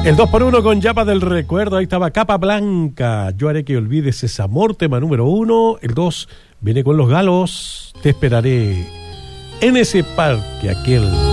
El 2x1 con Yapa del Recuerdo. Ahí estaba Capa Blanca. Yo haré que olvides ese amor, tema número 1. El 2 viene con Los Galos. Te esperaré en ese parque aquel.